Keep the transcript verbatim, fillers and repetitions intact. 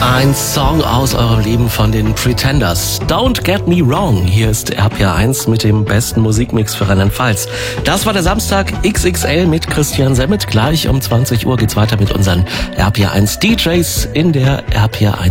Ein Song aus eurem Leben von den Pretenders. Don't Get Me Wrong. Hier ist R P R eins mit dem besten Musikmix für Rheinland-Pfalz. Das war der Samstag X X L mit Christian Semmet. Gleich um zwanzig Uhr geht's weiter mit unseren R P R eins D Js in der R P R eins